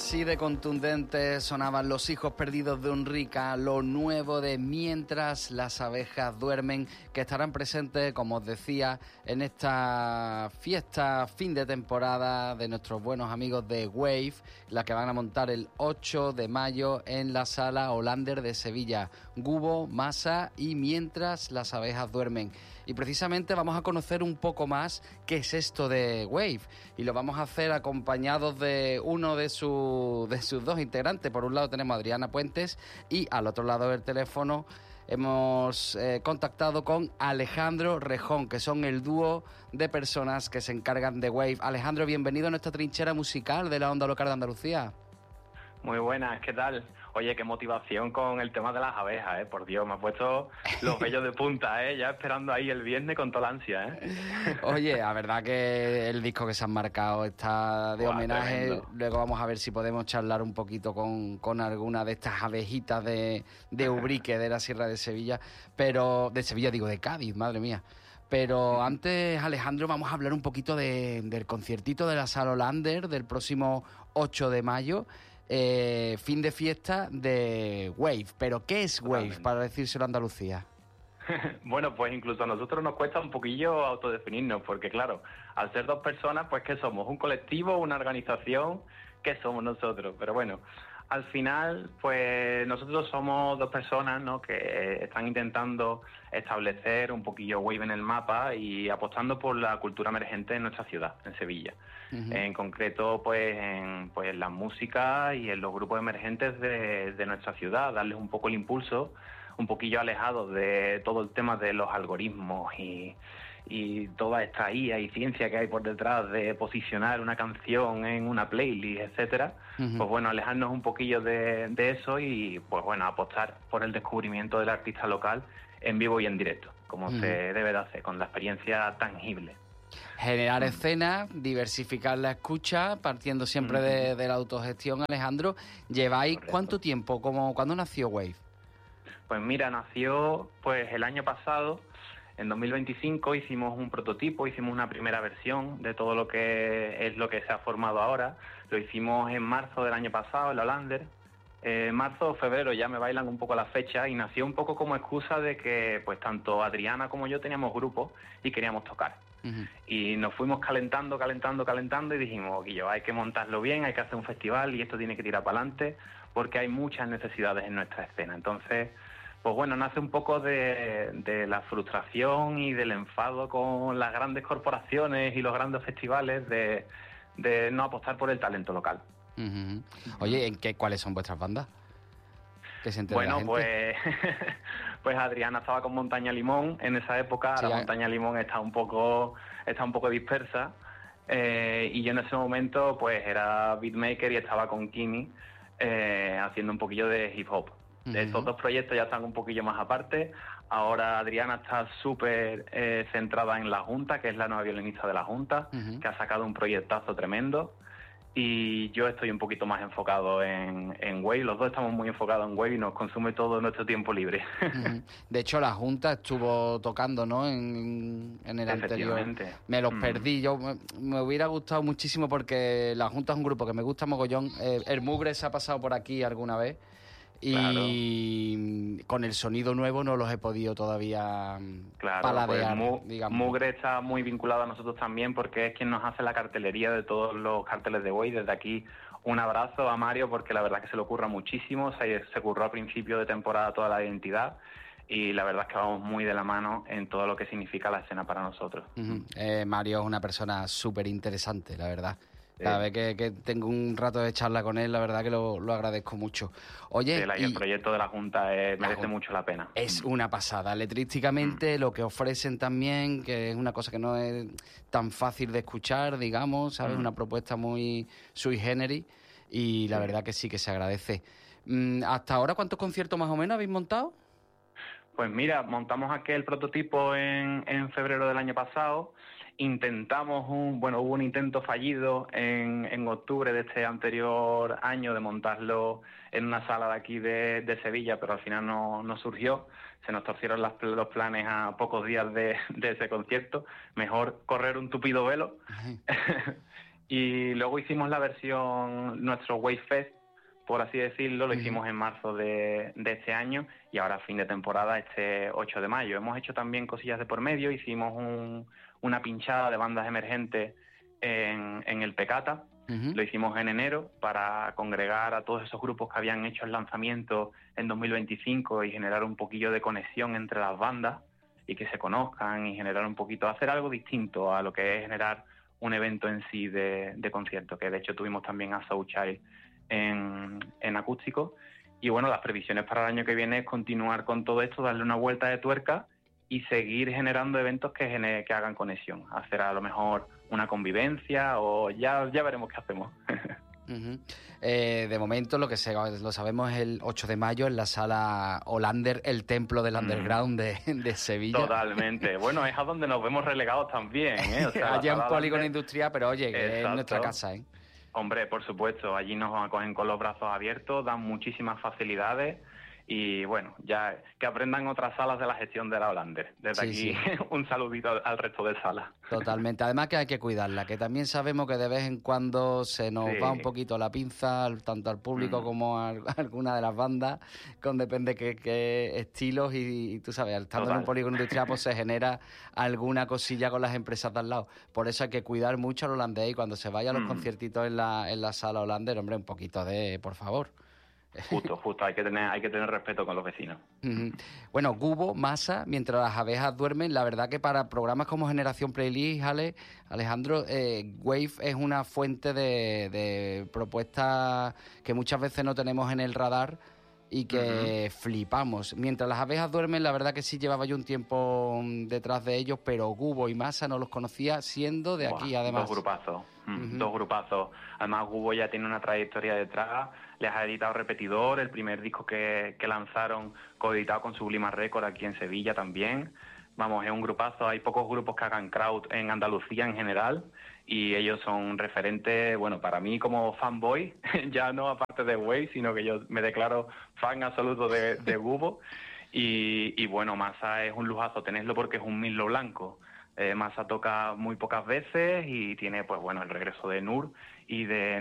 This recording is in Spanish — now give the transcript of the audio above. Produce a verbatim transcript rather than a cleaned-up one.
Así de contundentes sonaban Los hijos perdidos de Unrica, lo nuevo de Mientras las abejas duermen, que estarán presentes, como os decía, en esta fiesta fin de temporada de nuestros buenos amigos de Wave, la que van a montar el ocho de mayo en la Sala Hollander de Sevilla. Gubo, Masa y Mientras las abejas duermen. Y precisamente vamos a conocer un poco más qué es esto de Wave, y lo vamos a hacer acompañados de uno de, su, de sus dos integrantes. Por un lado tenemos a Adriana Puentes y al otro lado del teléfono hemos eh, contactado con Alejandro Rejón, que son el dúo de personas que se encargan de Wave. Alejandro, bienvenido a nuestra trinchera musical de la Onda Local de Andalucía. Muy buenas, ¿qué tal? Oye, qué motivación con el tema de las abejas, ¿eh? Por Dios, me ha puesto los vellos de punta, ¿eh? Ya esperando ahí el viernes con toda la ansia, ¿eh? Oye, la verdad que el disco que se han marcado está de Buah, homenaje. tremendo. Luego vamos a ver si podemos charlar un poquito con, con alguna de estas abejitas de, de Ubrique, de la Sierra de Sevilla. Pero, de Sevilla digo, de Cádiz, madre mía. Pero antes, Alejandro, vamos a hablar un poquito de, del conciertito de la Sala Hollander del próximo ocho de mayo. Eh, fin de fiesta de Wave. Pero ¿qué es Wave? Totalmente. Para decírselo a Andalucía. Bueno, pues incluso a nosotros nos cuesta un poquillo autodefinirnos, porque claro, al ser dos personas, pues ¿qué somos? ¿Un colectivo, una organización? ¿Qué somos nosotros? Pero bueno, al final, pues nosotros somos dos personas, ¿no?, que están intentando establecer un poquillo Wave en el mapa y apostando por la cultura emergente en nuestra ciudad, en Sevilla. Uh-huh. En concreto, pues en pues, la música y en los grupos emergentes de, de nuestra ciudad, darles un poco el impulso, un poquillo alejados de todo el tema de los algoritmos y, y toda esta I A y ciencia que hay por detrás de posicionar una canción en una playlist, etcétera. Uh-huh. Pues bueno, alejarnos un poquillo de, de eso y pues bueno, apostar por el descubrimiento del artista local en vivo y en directo, como uh-huh. se debe de hacer, con la experiencia tangible. Generar uh-huh. escenas, diversificar la escucha, partiendo siempre uh-huh. de, de la autogestión. Alejandro, ¿lleváis Correcto. cuánto tiempo? ¿Cómo, ¿Cuándo nació Wave? Pues mira, nació pues el año pasado, en dos mil veinticinco hicimos un prototipo, hicimos una primera versión de todo lo que es lo que se ha formado ahora. Lo hicimos en marzo del año pasado, en la Hollander. Eh, marzo o febrero, ya me bailan un poco las fechas, y nació un poco como excusa de que pues tanto Adriana como yo teníamos grupo y queríamos tocar. Uh-huh. Y nos fuimos calentando, calentando, calentando y dijimos, Guillo, hay que montarlo bien, hay que hacer un festival y esto tiene que tirar para adelante porque hay muchas necesidades en nuestra escena. Entonces, pues bueno, nace un poco de, de la frustración y del enfado con las grandes corporaciones y los grandes festivales de, de no apostar por el talento local. Uh-huh. Oye, ¿en qué, cuáles son vuestras bandas? ¿Que se entere Bueno, la gente? pues pues Adriana estaba con Montaña Limón en esa época. Sí, la Montaña Limón está un poco está un poco dispersa, eh, y yo en ese momento pues era beatmaker y estaba con Kimi eh, haciendo un poquillo de hip hop. Uh-huh. Esos dos proyectos ya están un poquillo más aparte. Ahora Adriana está súper eh, centrada en La Junta, que es la nueva violinista de La Junta, uh-huh. que ha sacado un proyectazo tremendo. Y yo estoy un poquito más enfocado en, en Wave. Los dos estamos muy enfocados en Wave y nos consume todo nuestro tiempo libre. Uh-huh. De hecho, La Junta estuvo tocando, ¿no?, en, en el anterior. Me los uh-huh. perdí. Yo me, me hubiera gustado muchísimo porque La Junta es un grupo que me gusta mogollón. Eh, el Mugre se ha pasado por aquí alguna vez. Y claro. con el sonido nuevo no los he podido todavía claro, paladear, pues Mu- digamos. Mugre está muy vinculado a nosotros también porque es quien nos hace la cartelería de todos los carteles de Wave. Desde aquí un abrazo a Mario porque la verdad es que se lo curra muchísimo, se, se curró a principio de temporada toda la identidad y la verdad es que vamos muy de la mano en todo lo que significa la escena para nosotros. Uh-huh. eh, Mario es una persona súper interesante, la verdad. Cada vez que, que tengo un rato de charla con él, la verdad que lo, lo agradezco mucho. Oye, sí, el, y el proyecto de la Junta es, la merece Junta mucho la pena. Es una pasada. Letrísticamente, mm. lo que ofrecen también, que es una cosa que no es tan fácil de escuchar, digamos, ¿sabes? Mm. Una propuesta muy sui generis y la sí. verdad que sí que se agradece. ¿Hasta ahora cuántos conciertos más o menos habéis montado? Pues mira, montamos aquel prototipo en, en febrero del año pasado. Intentamos un, bueno, hubo un intento fallido en, en octubre de este anterior año de montarlo en una sala de aquí de, de Sevilla, pero al final no, no surgió. Se nos torcieron las, los planes a pocos días de, de ese concierto. Mejor correr un tupido velo. Y luego hicimos la versión, nuestro Wave Fest, por así decirlo, lo uh-huh. hicimos en marzo de, de este año y ahora fin de temporada este ocho de mayo. Hemos hecho también cosillas de por medio, hicimos un, una pinchada de bandas emergentes en, en el Pecata, uh-huh. lo hicimos en enero para congregar a todos esos grupos que habían hecho el lanzamiento en dos mil veinticinco y generar un poquillo de conexión entre las bandas y que se conozcan y generar un poquito, hacer algo distinto a lo que es generar un evento en sí de, de concierto, que de hecho tuvimos también a Soulchild en, en acústico. Y bueno, las previsiones para el año que viene es continuar con todo esto, darle una vuelta de tuerca y seguir generando eventos que, gener- que hagan conexión, hacer a lo mejor una convivencia o ya, ya veremos qué hacemos. Uh-huh. Eh, de momento lo que se, lo sabemos es el ocho de mayo en la sala Hollander, el templo del underground de, de Sevilla. Totalmente. Bueno, es a donde nos vemos relegados también, ¿eh? O sea, allá en Polígono Hollander... Industrial, pero oye, que Exacto. es nuestra casa, ¿eh? Hombre, por supuesto, allí nos acogen con los brazos abiertos, dan muchísimas facilidades y bueno, ya que aprendan otras salas de la gestión de la Hollander. Desde sí, aquí sí. Un saludito al, al resto de salas. Totalmente, además que hay que cuidarla, que también sabemos que de vez en cuando se nos sí. va un poquito la pinza, tanto al público mm. como a, a alguna de las bandas, con depende qué, qué estilos y, y tú sabes, estando Total. En un polígono industrial pues se genera alguna cosilla con las empresas de al lado. Por eso hay que cuidar mucho al holandés y cuando se vaya a los mm. conciertitos en la, en la sala Hollander, hombre, un poquito de, por favor. Justo, justo, hay que tener, hay que tener respeto con los vecinos. Uh-huh. Bueno, Gubo, Masa, mientras las abejas duermen, la verdad que para programas como Generación Playlist, Ale, Alejandro, eh, Wave es una fuente de, de propuestas que muchas veces no tenemos en el radar y que uh-huh. flipamos. Mientras las abejas duermen, la verdad que sí llevaba yo un tiempo detrás de ellos, pero Gubo y Masa no los conocía siendo de aquí, Buah, además. Dos grupazos, uh-huh. dos grupazos. Además, Gubo ya tiene una trayectoria detrás, les ha editado Repetidor, el primer disco que, que lanzaron, coeditado con Sublima Record aquí en Sevilla también. Vamos, es un grupazo, hay pocos grupos que hagan crowd en Andalucía en general y ellos son referentes, bueno, para mí como fanboy, ya no aparte de Wave, sino que yo me declaro fan absoluto de, de Gubo y, y bueno, Masa es un lujazo tenerlo porque es un mirlo blanco. Eh, Masa toca muy pocas veces y tiene, pues bueno, el regreso de Nur y de